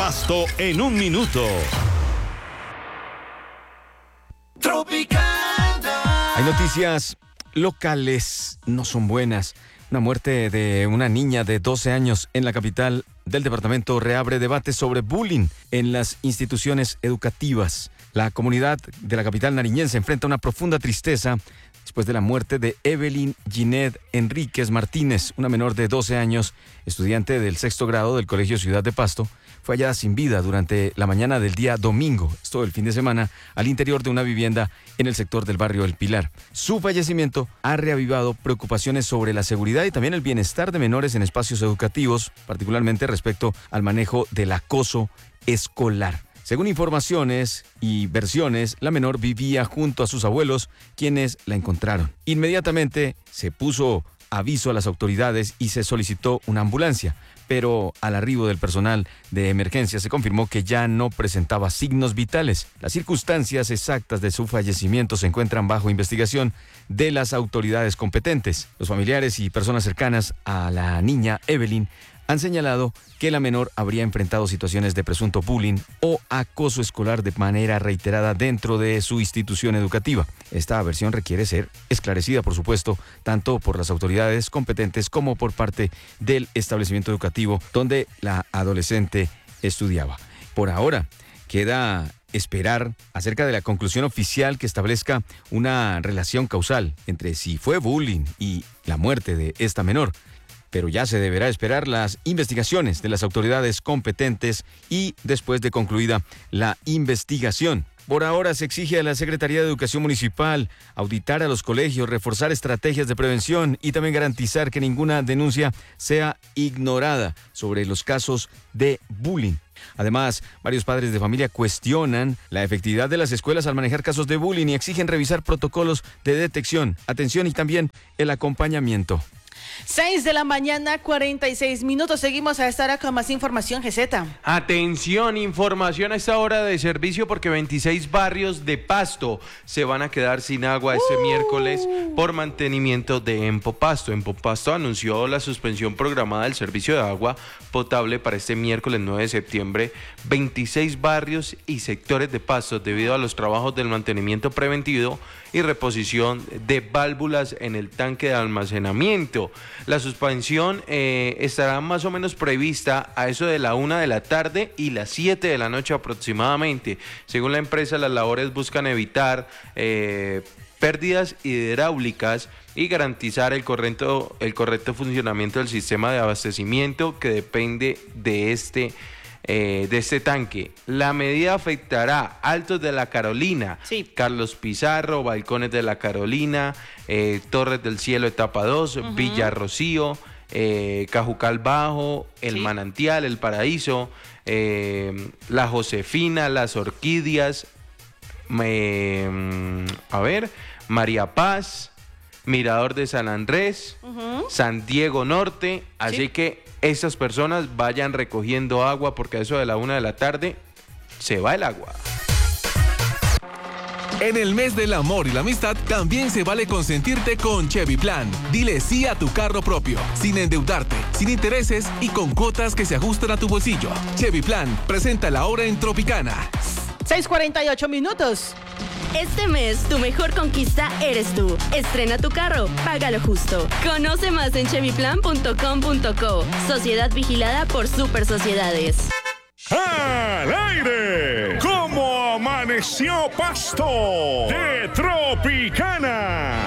Pasto en un minuto. Hay noticias locales, no son buenas. Una muerte de una niña de 12 años en la capital del departamento reabre debates sobre bullying en las instituciones educativas. La comunidad de la capital nariñense enfrenta una profunda tristeza después de la muerte de Evelyn Ginette Enríquez Martínez, una menor de 12 años, estudiante del 6º grado del Colegio Ciudad de Pasto. Fue hallada sin vida durante la mañana del día domingo, esto el fin de semana, al interior de una vivienda en el sector del barrio El Pilar. Su fallecimiento ha reavivado preocupaciones sobre la seguridad y también el bienestar de menores en espacios educativos, particularmente respecto al manejo del acoso escolar. Según informaciones y versiones, la menor vivía junto a sus abuelos, quienes la encontraron. Inmediatamente se puso aviso a las autoridades y se solicitó una ambulancia, pero al arribo del personal de emergencia se confirmó que ya no presentaba signos vitales. Las circunstancias exactas de su fallecimiento se encuentran bajo investigación de las autoridades competentes. Los familiares y personas cercanas a la niña Evelyn han señalado que la menor habría enfrentado situaciones de presunto bullying o acoso escolar de manera reiterada dentro de su institución educativa. Esta versión requiere ser esclarecida, por supuesto, tanto por las autoridades competentes como por parte del establecimiento educativo donde la adolescente estudiaba. Por ahora, queda esperar acerca de la conclusión oficial que establezca una relación causal entre si fue bullying y la muerte de esta menor. Pero ya se deberá esperar las investigaciones de las autoridades competentes y después de concluida la investigación. Por ahora se exige a la Secretaría de Educación Municipal auditar a los colegios, reforzar estrategias de prevención y también garantizar que ninguna denuncia sea ignorada sobre los casos de bullying. Además, varios padres de familia cuestionan la efectividad de las escuelas al manejar casos de bullying y exigen revisar protocolos de detección, atención y también el acompañamiento. 6:46 a.m. Seguimos a esta hora con más información, GZ. Atención, información a esta hora de servicio porque 26 barrios de Pasto se van a quedar sin agua este miércoles por mantenimiento de Empopasto. Empopasto anunció la suspensión programada del servicio de agua potable para este miércoles 9 de septiembre. 26 barrios y sectores de Pasto debido a los trabajos del mantenimiento preventivo y reposición de válvulas en el tanque de almacenamiento. La suspensión estará más o menos prevista a eso de la 1 de la tarde y las 7 de la noche aproximadamente. Según la empresa, las labores buscan evitar pérdidas hidráulicas y garantizar el correcto funcionamiento del sistema de abastecimiento que depende de este tanque. La medida afectará Altos de la Carolina, sí, Carlos Pizarro, Balcones de la Carolina, Torres del Cielo etapa 2, Villa Rocío, Cajucal Bajo, El Manantial, El Paraíso, La Josefina, Las Orquídeas, María Paz, Mirador de San Andrés, San Diego Norte, así que estas personas vayan recogiendo agua porque a eso de la 1 de la tarde se va el agua. En el mes del amor y la amistad también se vale consentirte con Chevy Plan. Dile sí a tu carro propio, sin endeudarte, sin intereses y con cuotas que se ajustan a tu bolsillo. Chevy Plan, presenta la hora en Tropicana. 6:48 a.m. Este mes, tu mejor conquista eres tú. Estrena tu carro, págalo justo. Conoce más en chevyplan.com.co. Sociedad vigilada por Super Sociedades. ¡Al aire! ¿Cómo amaneció Pasto? De Tropicana.